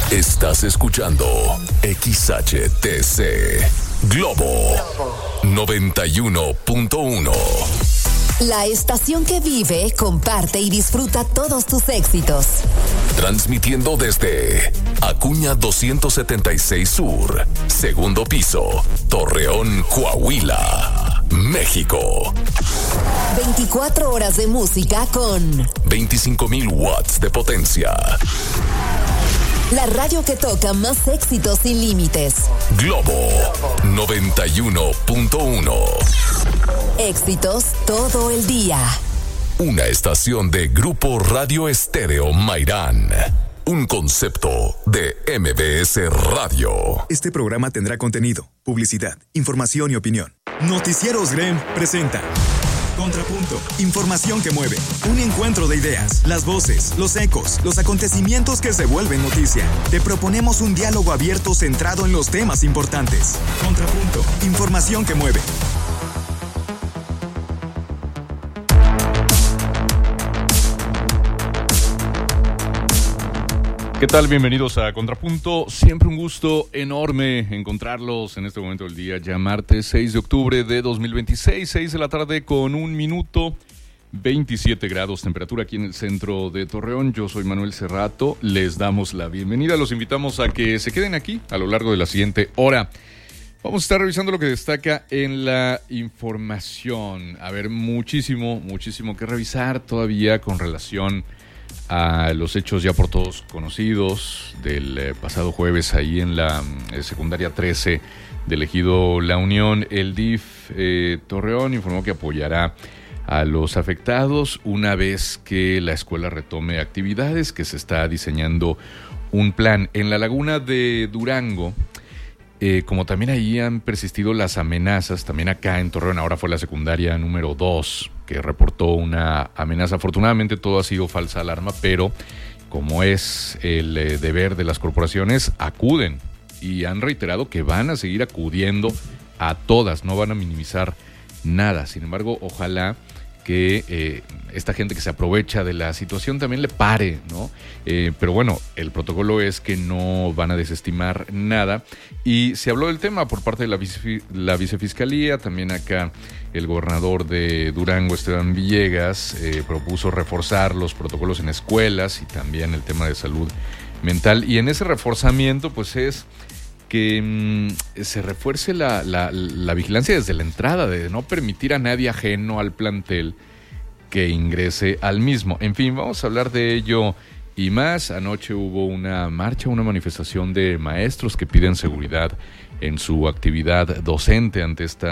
Estás escuchando XHTC Globo 91.1. La estación que vive, comparte y disfruta todos tus éxitos. Transmitiendo desde Acuña 276 Sur, segundo piso, Torreón, Coahuila, México. 24 horas de música con 25,000 watts de potencia. La radio que toca más éxitos sin límites. Globo 91.1. Éxitos todo el día. Una estación de Grupo Radio Estéreo Mairán. Un concepto de MBS Radio. Este programa tendrá contenido, publicidad, información y opinión. Noticieros GREM presenta Contrapunto, información que mueve, un encuentro de ideas, las voces, los ecos, los acontecimientos que se vuelven noticia. Te proponemos un diálogo abierto centrado en los temas importantes. Contrapunto, información que mueve. ¿Qué tal? Bienvenidos a Contrapunto. Siempre un gusto enorme encontrarlos en este momento del día, ya martes 6 de octubre de 2026, 6 de la tarde con 1 minuto, 27 grados temperatura aquí en el centro de Torreón. Yo soy Manuel Cerrato, les damos la bienvenida, los invitamos a que se queden aquí a lo largo de la siguiente hora. Vamos a estar revisando lo que destaca en la información. A ver, muchísimo que revisar todavía con relación a los hechos ya por todos conocidos del pasado jueves ahí en la secundaria 13 del ejido La Unión. El DIF Torreón informó que apoyará a los afectados una vez que la escuela retome actividades, que se está diseñando un plan. En la laguna de Durango, como también ahí han persistido las amenazas, también acá en Torreón, ahora fue la secundaria número 2 que reportó una amenaza. Afortunadamente todo ha sido falsa alarma, pero como es el deber de las corporaciones, acuden y han reiterado que van a seguir acudiendo a todas, no van a minimizar nada. Sin embargo, ojalá que esta gente que se aprovecha de la situación también le pare, ¿no? Pero bueno, el protocolo es que no van a desestimar nada. Y se habló del tema por parte de la vicefiscalía, también acá el gobernador de Durango, Esteban Villegas, propuso reforzar los protocolos en escuelas y también el tema de salud mental. Y en ese reforzamiento, pues es que se refuerce la vigilancia desde la entrada, de no permitir a nadie ajeno al plantel que ingrese al mismo. En fin, vamos a hablar de ello y más. Anoche hubo una marcha, una manifestación de maestros que piden seguridad en su actividad docente ante esta